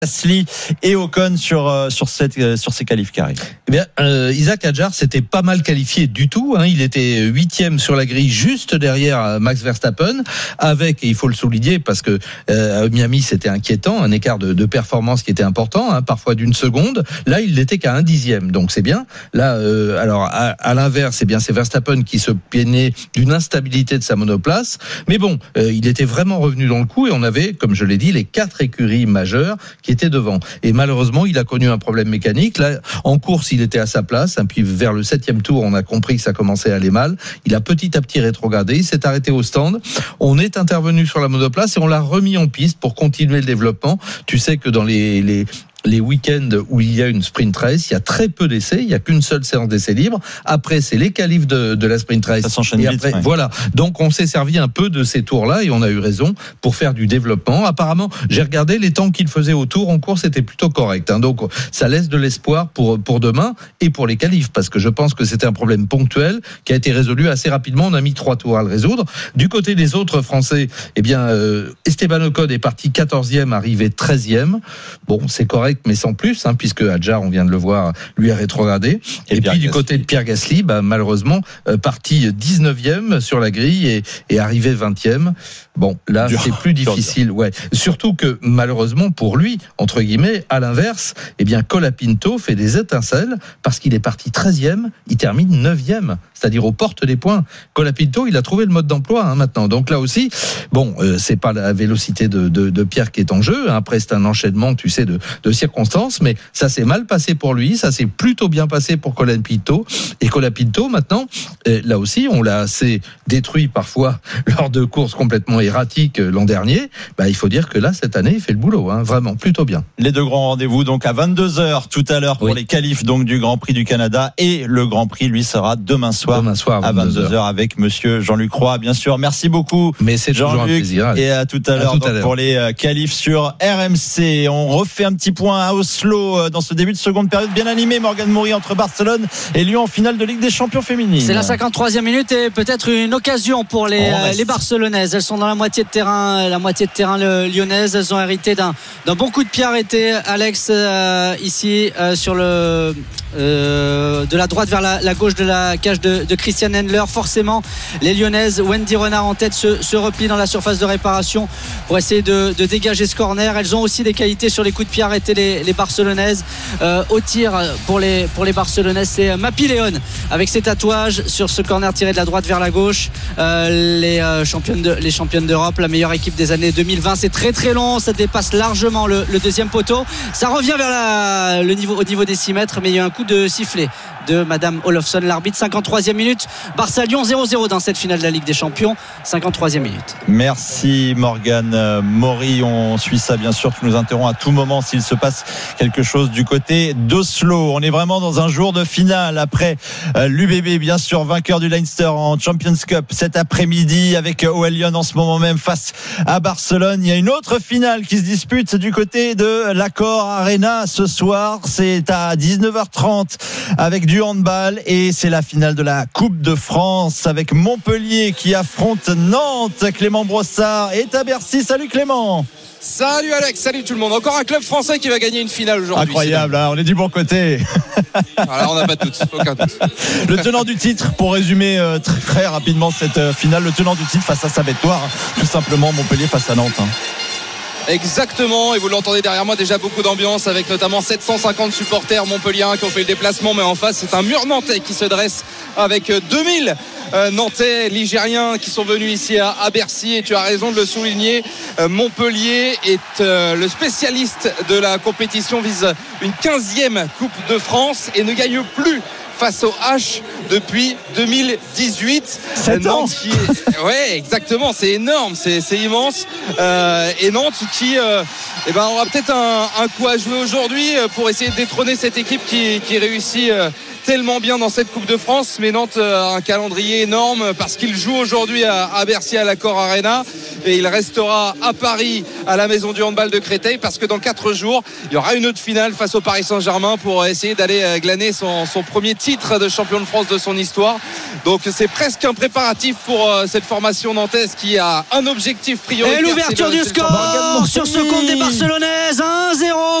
Gasly et Ocon sur ces qualifs qui arrivent. Eh bien, Isaac Hadjar s'était pas mal qualifié du tout. Il était 8e sur la grille, juste derrière Max Verstappen, avec, et il faut le souligner parce que à Miami c'était inquiétant, un écart de performance qui était important, parfois d'une seconde. Là, il n'était qu'à 1/10, donc c'est bien. Là, alors à l'inverse, eh bien c'est Verstappen qui se plaignait d'une instabilité de sa monoplace. Mais bon, il était vraiment revenu dans le coup et on avait, comme je l'ai dit, les 4 écuries majeures qui était devant. Et malheureusement, il a connu un problème mécanique. Là, en course, il était à sa place. Puis vers le 7e tour, on a compris que ça commençait à aller mal. Il a petit à petit rétrogradé. Il s'est arrêté au stand. On est intervenu sur la monoplace et on l'a remis en piste pour continuer le développement. Tu sais que dans les week-ends où il y a une sprint race, il y a très peu d'essais, il n'y a qu'une seule séance d'essais libres. Après, c'est les qualifs de la sprint race. Ça s'enchaîne et vite. Après, voilà. Donc, on s'est servi un peu de ces tours-là et on a eu raison pour faire du développement. Apparemment, j'ai regardé les temps qu'il faisait au tour en course, c'était plutôt correct. Donc, ça laisse de l'espoir pour demain et pour les qualifs parce que je pense que c'était un problème ponctuel qui a été résolu assez rapidement. On a mis 3 tours à le résoudre. Du côté des autres Français, eh bien, Esteban Ocon est parti 14e, arrivé 13e. Bon, c'est correct, mais sans plus, puisque Hadjar, on vient de le voir, lui a rétrogradé. Et puis du côté de Pierre Gasly, malheureusement, parti 19e sur la grille et arrivé 20e. Bon, là, c'est plus difficile. Ouais. Surtout que, malheureusement, pour lui, entre guillemets, à l'inverse, eh bien, Colapinto fait des étincelles parce qu'il est parti 13e, il termine 9e, c'est-à-dire aux portes des points. Colapinto, il a trouvé le mode d'emploi, maintenant. Donc là aussi, bon, c'est pas la vélocité de Pierre qui est en jeu. Après, c'est un enchaînement, tu sais, de circonstances, mais ça s'est mal passé pour lui, ça s'est plutôt bien passé pour Colapinto. Et Colapinto, maintenant, là aussi, on l'a assez détruit parfois lors de courses complètement erratique l'an dernier. Il faut dire que là, cette année, il fait le boulot, vraiment, plutôt bien. Les deux grands rendez-vous, donc à 22h tout à l'heure pour les qualifs donc du Grand Prix du Canada, et le Grand Prix, lui, sera demain soir à 22h avec monsieur Jean-Luc Roy, bien sûr. Merci beaucoup. Mais c'est toujours un plaisir. Et à tout à l'heure pour les qualifs sur RMC. On refait un petit point à Oslo dans ce début de seconde période bien animé, Morgane Maury, entre Barcelone et Lyon en finale de Ligue des Champions féminines. C'est la 53e minute et peut-être une occasion pour les Barcelonaises. Elles sont dans la moitié de terrain lyonnaise. Elles ont hérité d'un bon coup de pied arrêté, Alex, ici sur de la droite vers la gauche de la cage de Christian Hendler. Forcément, les Lyonnaises, Wendy Renard en tête, se replient dans la surface de réparation pour essayer de dégager ce corner. Elles ont aussi des qualités sur les coups de pied arrêtés, les Barcelonaises. Au tir pour les Barcelonaises, c'est Mapi Léon avec ses tatouages sur ce corner tiré de la droite vers la gauche. Les championnes d'Europe, la meilleure équipe des années 2020. C'est très très long, ça dépasse largement le deuxième poteau. Ça revient vers au niveau des 6 mètres, mais il y a un coup de sifflet de Madame Olofsson, l'arbitre. 53e minute, Barça-Lyon 0-0 dans cette finale de la Ligue des Champions. 53e minute. Merci Morgane Maury, on suit ça bien sûr, tu nous interromps à tout moment s'il se passe quelque chose du côté d'Oslo. On est vraiment dans un jour de finale après l'UBB, bien sûr, vainqueur du Leinster en Champions Cup cet après-midi avec OL Lyon en ce moment même face à Barcelone. Il y a une autre finale qui se dispute du côté de l'Accor Arena ce soir, c'est à 19h30 avec du handball et c'est la finale de la Coupe de France avec Montpellier qui affronte Nantes. Clément Brossard est à Bercy. Salut Clément. Salut Alex, salut tout le monde. Encore un club français qui va gagner une finale aujourd'hui. Incroyable, on est du bon côté. Alors on n'a pas de doute, aucun doute. Le tenant du titre, pour résumer très rapidement cette finale, le tenant du titre face à sa victoire, tout simplement Montpellier face à Nantes. Exactement, et vous l'entendez derrière moi, déjà beaucoup d'ambiance avec notamment 750 supporters montpelliérains qui ont fait le déplacement, mais en face c'est un mur nantais qui se dresse avec 2000 Nantais, Ligériens qui sont venus ici à Bercy. Et tu as raison de le souligner, Montpellier est le spécialiste de la compétition, vise une 15e Coupe de France et ne gagne plus face au H depuis 2018. 7 ans. Ouais, exactement, c'est énorme, c'est immense. Et Nantes qui aura peut-être un coup à jouer aujourd'hui pour essayer de détrôner cette équipe qui réussit tellement bien dans cette Coupe de France, mais Nantes a un calendrier énorme parce qu'il joue aujourd'hui à Bercy à l'Accor Arena et il restera à Paris à la Maison du Handball de Créteil parce que dans 4 jours il y aura une autre finale face au Paris Saint-Germain pour essayer d'aller glaner son premier titre de champion de France de son histoire. Donc c'est presque un préparatif pour cette formation nantaise qui a un objectif prioritaire. Et l'ouverture du score sur ce compte des Barcelonaises, 1-0